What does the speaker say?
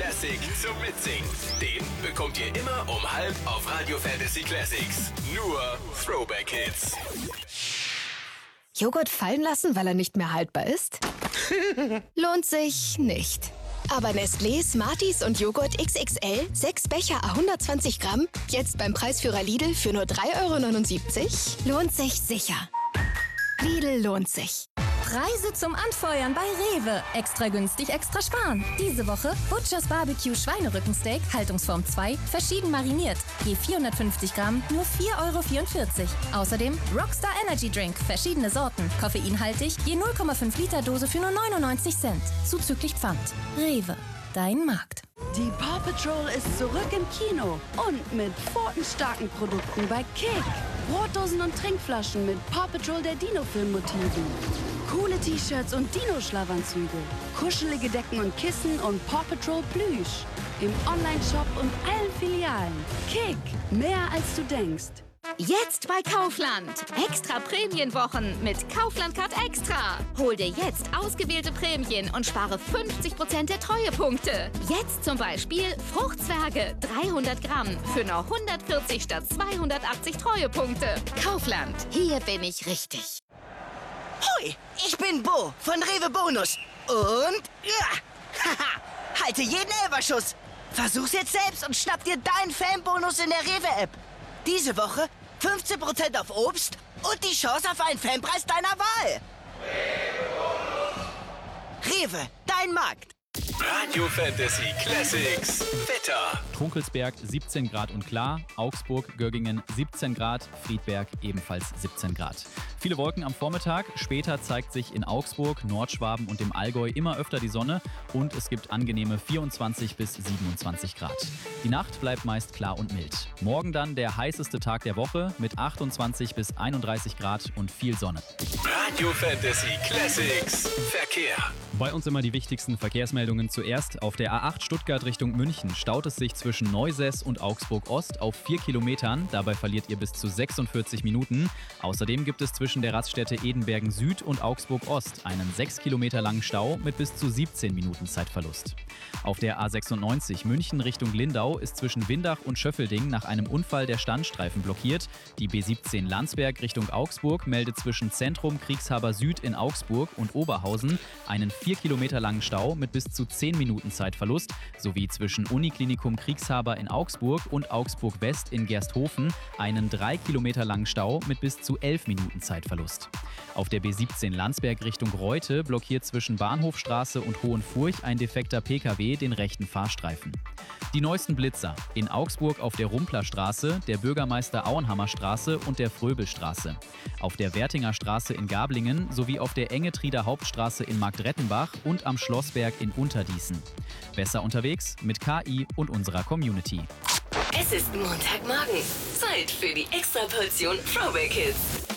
Classic zum Mitsingen. Den bekommt ihr immer um 12 auf Radio Fantasy Classics. Nur Throwback Hits. Joghurt fallen lassen, weil er nicht mehr haltbar ist? Lohnt sich nicht. Aber Nestlé, Smarties und Joghurt XXL, 6 Becher 120 Gramm, jetzt beim Preisführer Lidl für nur 3,79 €, lohnt sich sicher. Lidl lohnt sich. Preise zum Anfeuern bei Rewe. Extra günstig, extra sparen. Diese Woche Butchers Barbecue Schweinerückensteak, Haltungsform 2, verschieden mariniert. Je 450 Gramm, nur 4,44 €. Außerdem Rockstar Energy Drink, verschiedene Sorten, koffeinhaltig, je 0,5 Liter Dose für nur 99 Cent. Zuzüglich Pfand. Rewe, dein Markt. Die Paw Patrol ist zurück im Kino und mit pfotenstarken Produkten bei Kick. Brotdosen und Trinkflaschen mit Paw Patrol der Dino-Film-Motiven. Coole T-Shirts und Dino-Schlafanzüge. Kuschelige Decken und Kissen und Paw Patrol Plüsch. Im Onlineshop und allen Filialen. Kick, mehr als du denkst. Jetzt bei Kaufland. Extra Prämienwochen mit Kaufland Card Extra. Hol dir jetzt ausgewählte Prämien und spare 50% der Treuepunkte. Jetzt zum Beispiel Fruchtzwerge 300 Gramm für nur 140 statt 280 Treuepunkte. Kaufland, hier bin ich richtig. Hui, ich bin Bo von Rewe Bonus. Und haha, halte jeden Elferschuss. Versuch's jetzt selbst und schnapp dir deinen Fanbonus in der Rewe-App. Diese Woche 15% auf Obst und die Chance auf einen Fanpreis deiner Wahl. Rewe, dein Markt. Radio Fantasy Classics. Wetter. Trunkelsberg 17 Grad und klar, Augsburg, Göggingen 17 Grad, Friedberg ebenfalls 17 Grad. Viele Wolken am Vormittag, später zeigt sich in Augsburg, Nordschwaben und dem Allgäu immer öfter die Sonne und es gibt angenehme 24 bis 27 Grad. Die Nacht bleibt meist klar und mild. Morgen dann der heißeste Tag der Woche mit 28 bis 31 Grad und viel Sonne. Radio Fantasy Classics. Verkehr. Bei uns immer die wichtigsten Verkehrsmeldungen zuerst. Auf der A8 Stuttgart Richtung München staut es sich zwischen Neusäß und Augsburg Ost auf 4 Kilometern. Dabei verliert ihr bis zu 46 Minuten. Außerdem gibt es zwischen der Raststätte Edenbergen Süd und Augsburg Ost einen 6 Kilometer langen Stau mit bis zu 17 Minuten Zeitverlust. Auf der A96 München Richtung Lindau ist zwischen Windach und Schöffelding nach einem Unfall der Standstreifen blockiert. Die B17 Landsberg Richtung Augsburg meldet zwischen Zentrum Kriegshaber Süd in Augsburg und Oberhausen einen 4 Kilometer langen Stau mit bis zu 10 Minuten Zeitverlust sowie zwischen Uniklinikum Kriegshaber in Augsburg und Augsburg West in Gersthofen einen 3 Kilometer langen Stau mit bis zu 11 Minuten Zeitverlust. Auf der B17 Landsberg Richtung Reute blockiert zwischen Bahnhofstraße und Hohenfurch ein defekter PKW den rechten Fahrstreifen. Die neuesten Blitzer in Augsburg auf der Rumplerstraße, der Bürgermeister Auenhammer Straße und der Fröbelstraße. Auf der Wertinger Straße in Gablingen sowie auf der Engetrieder Hauptstraße in Marktrettenbach und am Schlossberg in Unterdießen. Besser unterwegs mit KI und unserer Community. Es ist Montagmorgen. Zeit für die Extraportion Throwback Hits.